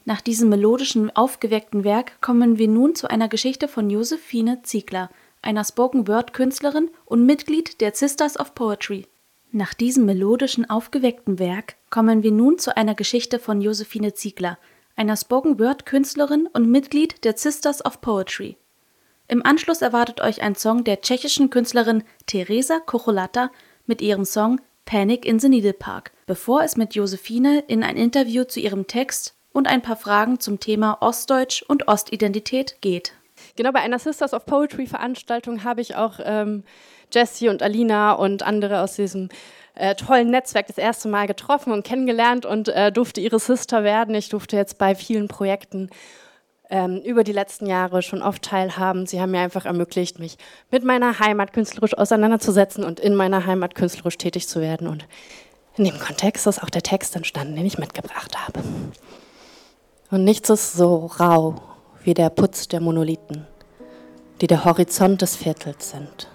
Nach diesem melodischen, aufgeweckten Werk kommen wir nun zu einer Geschichte von Josephine Ziegler, einer Spoken-Word-Künstlerin und Mitglied der Sisters of Poetry. Nach diesem melodischen, aufgeweckten Werk kommen wir nun zu einer Geschichte von Josephine Ziegler, einer Spoken-Word-Künstlerin und Mitglied der Sisters of Poetry. Im Anschluss erwartet euch ein Song der tschechischen Künstlerin Teresa Kocholata mit ihrem Song Panic in the Needle Park, bevor es mit Josephine in ein Interview zu ihrem Text und ein paar Fragen zum Thema Ostdeutsch und Ostidentität geht. Genau, bei einer Sisters of Poetry Veranstaltung habe ich auch Jessie und Alina und andere aus diesem tollen Netzwerk das erste Mal getroffen und kennengelernt und durfte ihre Sister werden. Ich durfte jetzt bei vielen Projekten über die letzten Jahre schon oft teilhaben. Sie haben mir einfach ermöglicht, mich mit meiner Heimat künstlerisch auseinanderzusetzen und in meiner Heimat künstlerisch tätig zu werden. Und in dem Kontext ist auch der Text entstanden, den ich mitgebracht habe. Und nichts ist so rau wie der Putz der Monolithen, die der Horizont des Viertels sind.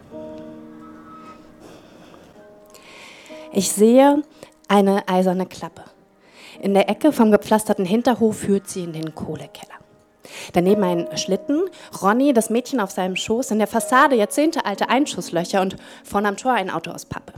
Ich sehe eine eiserne Klappe. In der Ecke vom gepflasterten Hinterhof führt sie in den Kohlekeller. Daneben ein Schlitten, Ronny, das Mädchen auf seinem Schoß, in der Fassade jahrzehntealte Einschusslöcher und vorne am Tor ein Auto aus Pappe.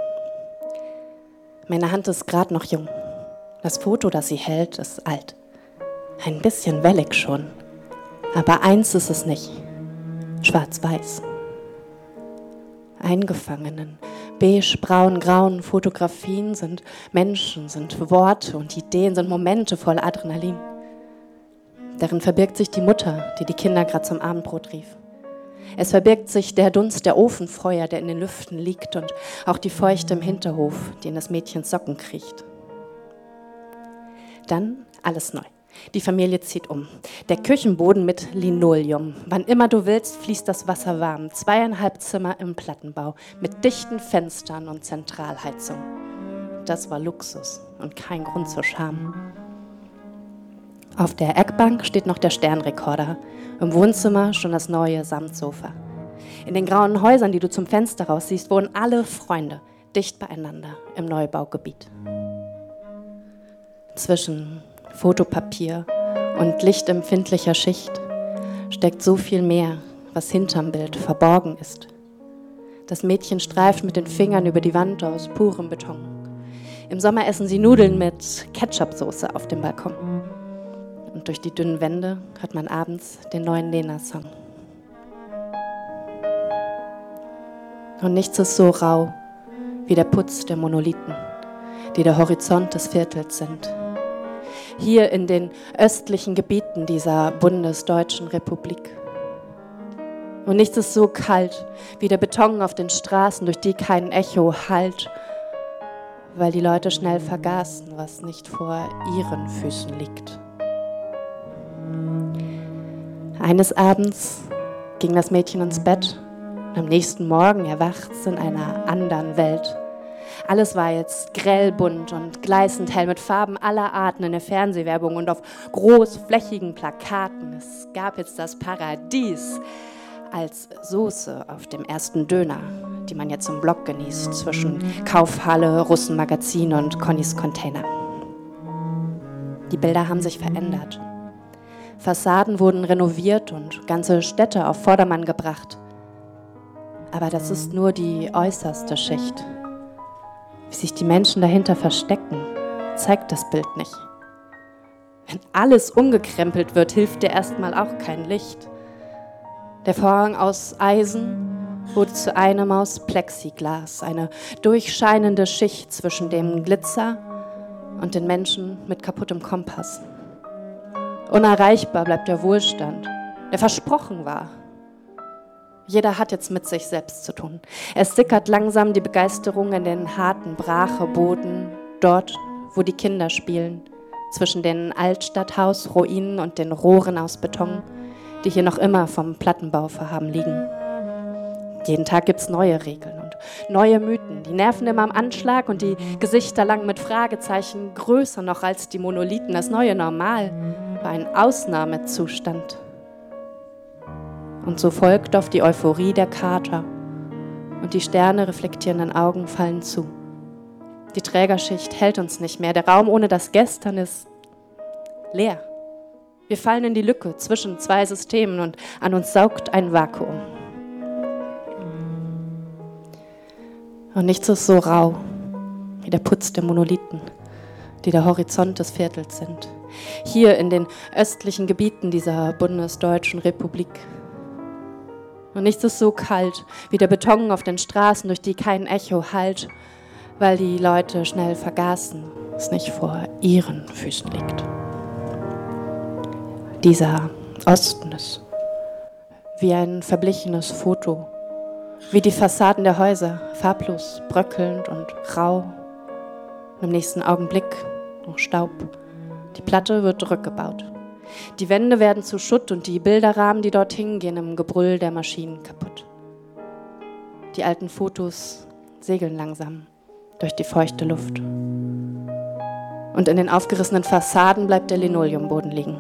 Meine Hand ist gerade noch jung. Das Foto, das sie hält, ist alt. Ein bisschen wellig schon. Aber eins ist es nicht. Schwarz-weiß. Eingefangenen, beige, braun, grauen Fotografien sind Menschen, sind Worte und Ideen, sind Momente voll Adrenalin. Darin verbirgt sich die Mutter, die die Kinder gerade zum Abendbrot rief. Es verbirgt sich der Dunst der Ofenfeuer, der in den Lüften liegt und auch die Feuchte im Hinterhof, die in des Mädchens Socken kriecht. Dann alles neu. Die Familie zieht um. Der Küchenboden mit Linoleum. Wann immer du willst, fließt das Wasser warm. 2,5 Zimmer im Plattenbau mit dichten Fenstern und Zentralheizung. Das war Luxus und kein Grund zur Scham. Auf der Eckbank steht noch der Sternrekorder. Im Wohnzimmer schon das neue Samtsofa. In den grauen Häusern, die du zum Fenster raus siehst, wohnen alle Freunde dicht beieinander im Neubaugebiet. Zwischen Fotopapier und lichtempfindlicher Schicht steckt so viel mehr, was hinterm Bild verborgen ist. Das Mädchen streift mit den Fingern über die Wand aus purem Beton. Im Sommer essen sie Nudeln mit Ketchupsoße auf dem Balkon. Und durch die dünnen Wände hört man abends den neuen Lena-Song. Und nichts ist so rau wie der Putz der Monolithen, die der Horizont des Viertels sind. Hier in den östlichen Gebieten dieser bundesdeutschen Republik. Und nichts ist so kalt wie der Beton auf den Straßen, durch die kein Echo hallt, weil die Leute schnell vergaßen, was nicht vor ihren Füßen liegt. Eines Abends ging das Mädchen ins Bett und am nächsten Morgen erwacht es in einer anderen Welt. Alles war jetzt grellbunt und gleißend hell mit Farben aller Arten in der Fernsehwerbung und auf großflächigen Plakaten. Es gab jetzt das Paradies als Soße auf dem ersten Döner, die man jetzt im Block genießt, zwischen Kaufhalle, Russenmagazin und Connys Container. Die Bilder haben sich verändert. Fassaden wurden renoviert und ganze Städte auf Vordermann gebracht. Aber das ist nur die äußerste Schicht. Wie sich die Menschen dahinter verstecken, zeigt das Bild nicht. Wenn alles umgekrempelt wird, hilft dir erstmal auch kein Licht. Der Vorhang aus Eisen wurde zu einem aus Plexiglas, eine durchscheinende Schicht zwischen dem Glitzer und den Menschen mit kaputtem Kompass. Unerreichbar bleibt der Wohlstand, der versprochen war. Jeder hat jetzt mit sich selbst zu tun. Es sickert langsam die Begeisterung in den harten Bracheboden, dort, wo die Kinder spielen, zwischen den Altstadthausruinen und den Rohren aus Beton, die hier noch immer vom Plattenbauvorhaben liegen. Jeden Tag gibt's neue Regeln und neue Mythen. Die Nerven immer am Anschlag und die Gesichter lang mit Fragezeichen, größer noch als die Monolithen. Das neue Normal war ein Ausnahmezustand. Und so folgt auf die Euphorie der Kater und die Sterne reflektierenden Augen fallen zu. Die Trägerschicht hält uns nicht mehr. Der Raum ohne das Gestern ist leer. Wir fallen in die Lücke zwischen zwei Systemen und an uns saugt ein Vakuum. Und nichts ist so rau wie der Putz der Monolithen, die der Horizont des Viertels sind. Hier in den östlichen Gebieten dieser bundesdeutschen Republik. Und nichts ist so kalt wie der Beton auf den Straßen, durch die kein Echo hallt, weil die Leute schnell vergaßen, es nicht vor ihren Füßen liegt. Dieser Osten ist wie ein verblichenes Foto, wie die Fassaden der Häuser, farblos, bröckelnd und rau. Und im nächsten Augenblick noch Staub. Die Platte wird rückgebaut. Die Wände werden zu Schutt und die Bilderrahmen, die dort hingen, gehen im Gebrüll der Maschinen kaputt. Die alten Fotos segeln langsam durch die feuchte Luft. Und in den aufgerissenen Fassaden bleibt der Linoleumboden liegen.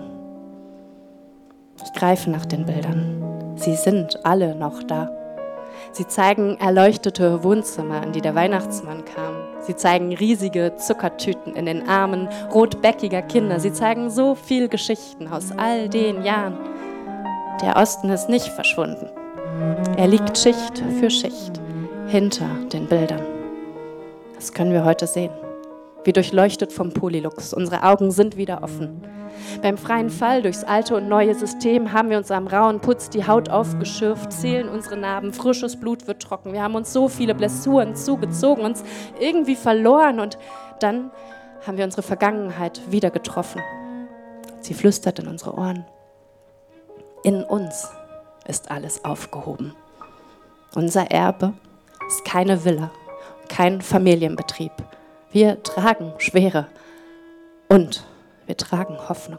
Ich greife nach den Bildern. Sie sind alle noch da. Sie zeigen erleuchtete Wohnzimmer, in die der Weihnachtsmann kam. Sie zeigen riesige Zuckertüten in den Armen rotbäckiger Kinder. Sie zeigen so viel Geschichten aus all den Jahren. Der Osten ist nicht verschwunden. Er liegt Schicht für Schicht hinter den Bildern. Das können wir heute sehen. Wie durchleuchtet vom Polylux. Unsere Augen sind wieder offen. Beim freien Fall durchs alte und neue System haben wir uns am rauen Putz die Haut aufgeschürft, zählen unsere Narben, frisches Blut wird trocken. Wir haben uns so viele Blessuren zugezogen, uns irgendwie verloren und dann haben wir unsere Vergangenheit wieder getroffen. Sie flüstert in unsere Ohren. In uns ist alles aufgehoben. Unser Erbe ist keine Villa, kein Familienbetrieb. Wir tragen Schwere und wir tragen Hoffnung.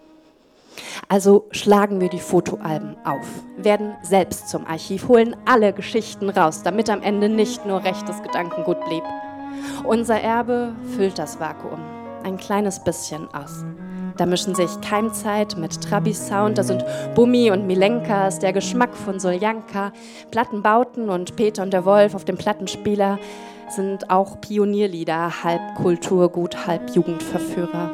Also schlagen wir die Fotoalben auf, werden selbst zum Archiv, holen alle Geschichten raus, damit am Ende nicht nur rechtes Gedankengut blieb. Unser Erbe füllt das Vakuum ein kleines bisschen aus. Da mischen sich Keimzeit mit Trabi-Sound, da sind Bummi und Milenkas, der Geschmack von Soljanka, Plattenbauten und Peter und der Wolf auf dem Plattenspieler sind auch Pionierlieder, halb Kulturgut, halb Jugendverführer.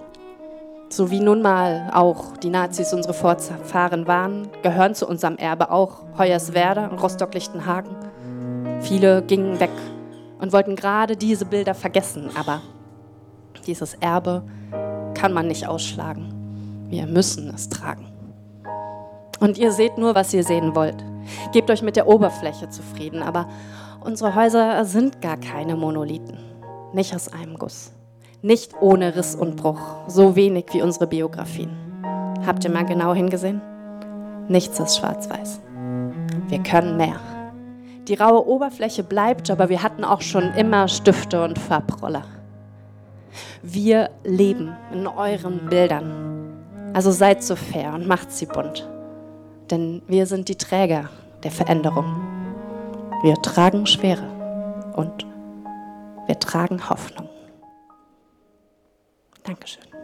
So wie nun mal auch die Nazis unsere Vorfahren waren, gehören zu unserem Erbe auch Hoyerswerda und Rostock-Lichtenhagen. Viele gingen weg und wollten gerade diese Bilder vergessen, aber dieses Erbe kann man nicht ausschlagen. Wir müssen es tragen. Und ihr seht nur, was ihr sehen wollt. Gebt euch mit der Oberfläche zufrieden, aber unsere Häuser sind gar keine Monolithen, nicht aus einem Guss. Nicht ohne Riss und Bruch, so wenig wie unsere Biografien. Habt ihr mal genau hingesehen? Nichts ist schwarz-weiß. Wir können mehr. Die raue Oberfläche bleibt, aber wir hatten auch schon immer Stifte und Farbroller. Wir leben in euren Bildern. Also seid so fair und macht sie bunt. Denn wir sind die Träger der Veränderung. Wir tragen Schwere und wir tragen Hoffnung. Dankeschön.